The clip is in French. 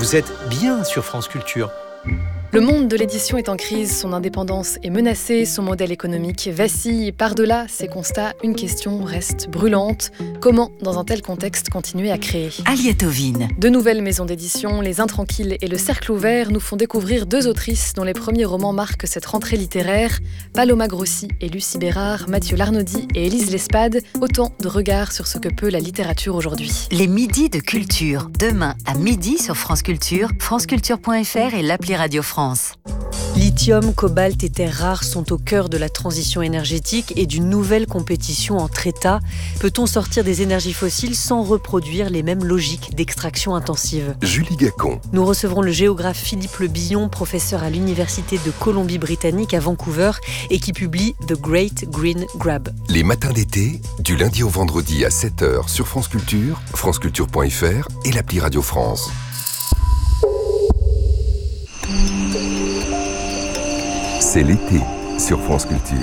vous êtes bien sur France Culture. Le monde de l'édition est en crise, son indépendance est menacée, son modèle économique vacille. Par-delà ces constats, une question reste brûlante. Comment, dans un tel contexte, continuer à créer ? Aliette Ovine. De nouvelles maisons d'édition, Les Intranquilles et Le Cercle Ouvert, nous font découvrir deux autrices dont les premiers romans marquent cette rentrée littéraire. Paloma Grossi et Lucie Bérard, Mathieu Larnaudy et Élise Lespade, autant de regards sur ce que peut la littérature aujourd'hui. Les midis de culture, demain à midi sur France Culture, franceculture.fr et l'appli Radio France. Lithium, cobalt et terres rares sont au cœur de la transition énergétique et d'une nouvelle compétition entre États. Peut-on sortir des énergies fossiles sans reproduire les mêmes logiques d'extraction intensive ? Julie Gacon. Nous recevrons le géographe Philippe Le Billon, professeur à l'Université de Colombie-Britannique à Vancouver et qui publie The Great Green Grab. Les matins d'été, du lundi au vendredi à 7h sur France Culture, franceculture.fr et l'appli Radio France. C'est l'été sur France Culture.